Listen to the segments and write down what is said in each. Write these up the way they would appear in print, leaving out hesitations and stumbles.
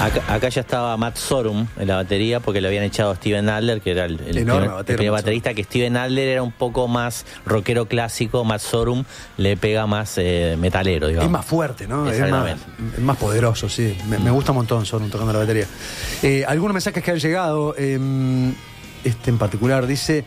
Acá ya estaba Matt Sorum en la batería porque le habían echado a Steven Adler, que era el primer baterista, que Steven Adler era un poco más rockero clásico, Matt Sorum le pega más metalero, digamos. Es más fuerte, ¿no? Es más poderoso, sí. Me gusta un montón Sorum tocando la batería. Algunos mensajes que han llegado, este en particular dice...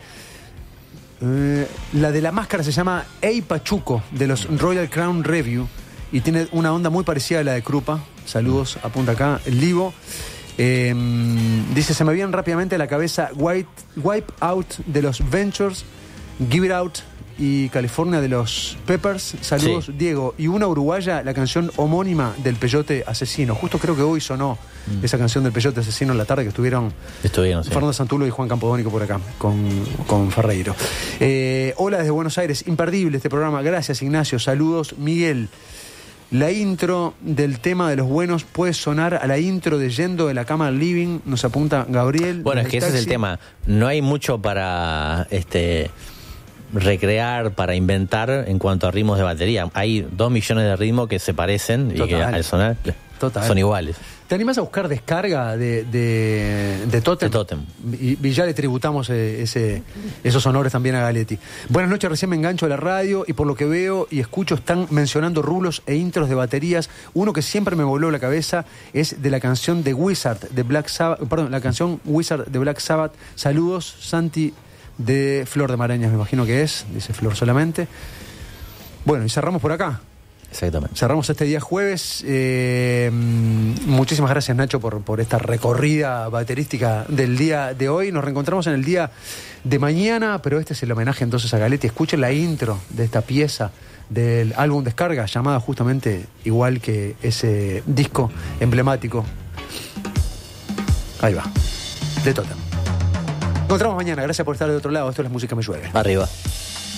la de la máscara se llama Ey Pachuco, de los Royal Crown Review, y tiene una onda muy parecida a la de Krupa. Saludos, apunta acá el Livo. Dice, se me vienen rápidamente a la cabeza Wipe Out de los Ventures, Give It Out y California de los Peppers. Saludos, sí. Diego. Y una uruguaya, la canción homónima del Peyote Asesino. Justo creo que hoy sonó esa canción del Peyote Asesino en la tarde, que estuvieron sí. Fernando Santulo y Juan Campodónico por acá con Ferreiro. Hola desde Buenos Aires, imperdible este programa. Gracias, Ignacio. Saludos, Miguel. La intro del tema de los buenos puede sonar a la intro de Yendo de la cama al living, nos apunta Gabriel. Bueno, es que ese es el tema. No hay mucho para recrear, para inventar en cuanto a ritmos de batería. Hay 2 millones de ritmos que se parecen. Total. Y que al sonar son iguales. ¿Te animás a buscar descarga de Totem? De Totem. Y ya le tributamos esos honores también a Galetti. Buenas noches, recién me engancho a la radio y por lo que veo y escucho están mencionando rulos e intros de baterías. Uno que siempre me voló la cabeza es de la canción de Wizard de Black Sabbath, la canción Wizard de Black Sabbath. Saludos, Santi de Flor de Marañas, me imagino que es, dice Flor solamente. Bueno, y cerramos por acá. Exactamente. Cerramos este día jueves. Muchísimas gracias, Nacho, por esta recorrida baterística del día de hoy. Nos reencontramos en el día de mañana, pero este es el homenaje entonces a Galetti. Escuchen la intro de esta pieza del álbum Descarga, llamada justamente igual que ese disco emblemático. Ahí va, de Totem. Nos encontramos mañana. Gracias por estar de otro lado. Esto es La Música Me Llueve. Arriba.